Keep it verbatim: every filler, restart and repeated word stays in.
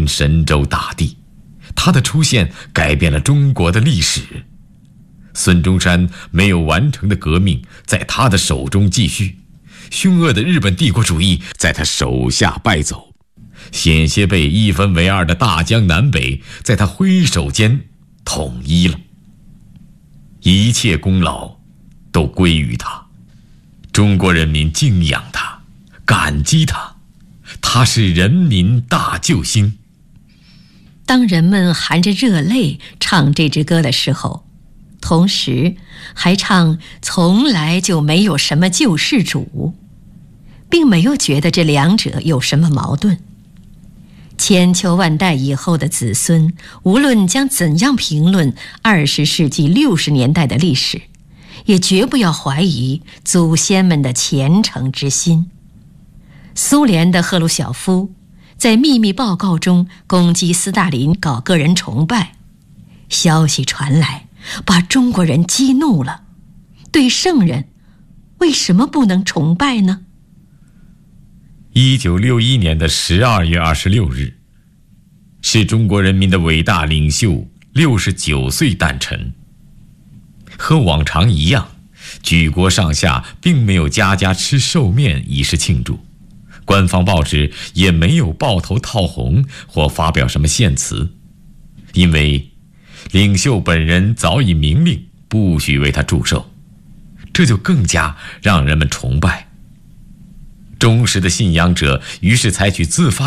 新神州大地，他的出现改变了中国的历史。孙中山没有完成的革命在他的手中继续，凶恶的日本帝国主义在他手下败走，险些被一分为二的大江南北在他挥手间统一了。一切功劳都归于他，中国人民敬仰他，感激他，他是人民大救星。 当人们含着热泪唱这支歌的时候，同时还唱从来就没有什么救世主，并没有觉得这两者有什么矛盾。千秋万代以后的子孙，无论将怎样评论二十世纪六十年代的历史，也绝不要怀疑祖先们的虔诚之心。苏联的赫鲁晓夫在秘密报告中攻击斯大林搞个人崇拜，消息传来，把中国人激怒了。对圣人，为什么不能崇拜呢？ 一九六一年的十二月二十六日，是中国人民的伟大领袖六十九岁诞辰。和往常一样，举国上下并没有家家吃寿面以示庆祝，官方报纸也没有抱头套红或发表什么献词，因为领袖本人早已明令不许为他祝寿，这就更加让人们崇拜。忠实的信仰者于是采取自发